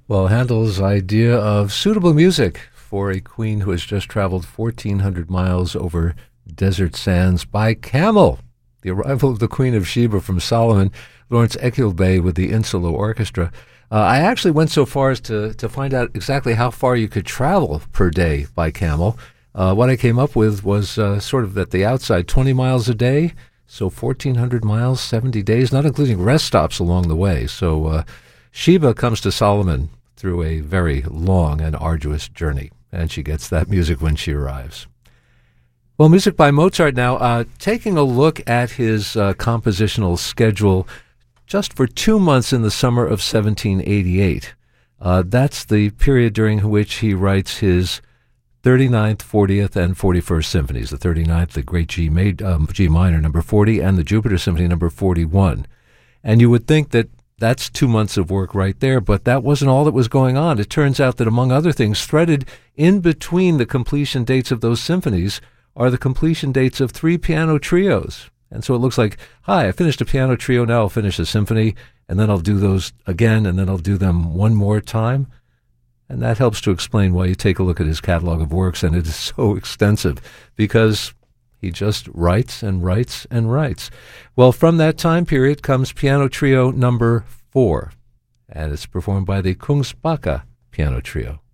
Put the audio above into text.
Well, Handel's idea of suitable music for a queen who has just traveled 1,400 miles over desert sands by camel. The arrival of the Queen of Sheba from Solomon, Lawrence Ekulbey with the Insula Orchestra. I actually went so far as to find out exactly how far you could travel per day by camel. What I came up with was sort of at the outside, 20 miles a day, so 1,400 miles, 70 days, not including rest stops along the way. So Sheba comes to Solomon through a very long and arduous journey, and she gets that music when she arrives. Well, music by Mozart now. Taking a look at his compositional schedule just for 2 months in the summer of 1788. That's the period during which he writes his 39th, 40th, and 41st symphonies. The 39th, the great G minor, number 40, and the Jupiter Symphony, number 41. And you would think that that's 2 months of work right there, but that wasn't all that was going on. It turns out that, among other things, threaded in between the completion dates of those symphonies are the completion dates of 3 piano trios. And so it looks like, hi, I finished a piano trio, now I'll finish a symphony, and then I'll do those again, and then I'll do them one more time. And that helps to explain why you take a look at his catalog of works, and it is so extensive, because he just writes and writes and writes. Well, from that time period comes Piano Trio number 4, and it's performed by the Kungsbacka Piano Trio.